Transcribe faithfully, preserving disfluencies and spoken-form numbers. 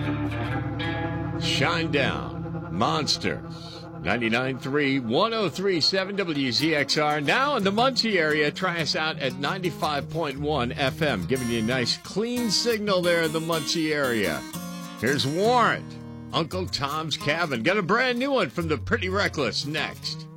Shinedown, Monsters, ninety-nine point three, one oh three point seven W Z X R. Now in the Muncie area, try us out at ninety-five point one F M, giving you a nice clean signal there in the Muncie area. Here's Warrant, Uncle Tom's Cabin. Got a brand new one from the Pretty Reckless next.